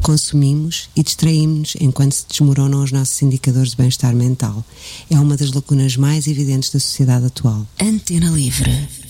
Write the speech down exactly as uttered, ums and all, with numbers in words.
consumimos e distraímos-nos enquanto se desmoronam os nossos indicadores de bem-estar mental. É uma das lacunas mais evidentes da sociedade atual. Antena Livre.